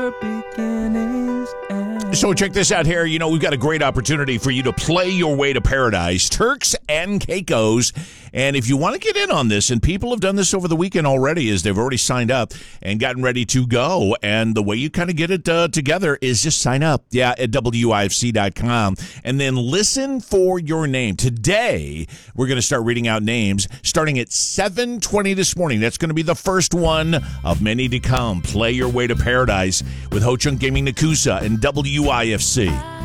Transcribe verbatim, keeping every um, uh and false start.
beginnings and... So check this out here. You know, we've got a great opportunity for you to play your way to paradise. Turks and Caicos. And if you want to get in on this, and people have done this over the weekend already, is they've already signed up and gotten ready to go. And the way you kind of get it uh, together is just sign up, yeah, at W I F C dot com. And then listen for your name. Today, we're going to start reading out names starting at seven twenty this morning. That's going to be the first one of many to come. Play your way to paradise with Ho Chunk Gaming Nakusa and W I F C.